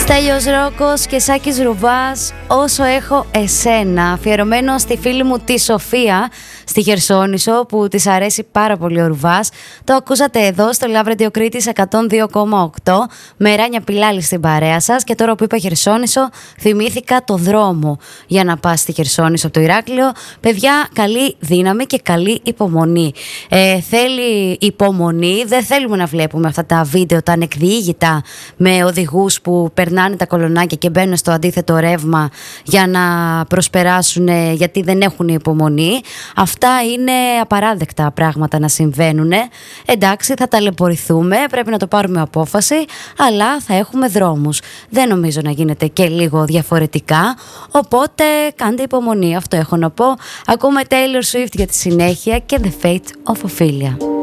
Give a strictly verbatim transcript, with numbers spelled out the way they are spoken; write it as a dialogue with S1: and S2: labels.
S1: Στέλιος Ρόκος και Σάκης Ρουβάς, όσο έχω εσένα, αφιερωμένο στη φίλη μου τη Σοφία στη Χερσόνησο που της αρέσει πάρα πολύ ο Ρουβάς. Το ακούσατε εδώ στο Love Radio Κρήτης εκατόν δύο κόμμα οκτώ με Ράνια Πιλάλη στην παρέα σας. Και τώρα που είπα Χερσόνησο, θυμήθηκα το δρόμο για να πας στη Χερσόνησο από το Ηράκλειο. Παιδιά, καλή δύναμη και καλή υπομονή. Ε, θέλει υπομονή, δεν θέλουμε να βλέπουμε αυτά τα βίντεο, τα ανεκδιήγητα με οδηγούς που περνάνε τα κολονάκια και μπαίνουν στο αντίθετο ρεύμα για να προσπεράσουν, γιατί δεν έχουν υπομονή. Αυτά είναι απαράδεκτα πράγματα να συμβαίνουν. Εντάξει, θα ταλαιπωρηθούμε, πρέπει να το πάρουμε απόφαση, αλλά θα έχουμε δρόμους. Δεν νομίζω να γίνεται και λίγο διαφορετικά, οπότε κάντε υπομονή, αυτό έχω να πω. Ακούμε Taylor Swift για τη συνέχεια και The Fate of Ophelia.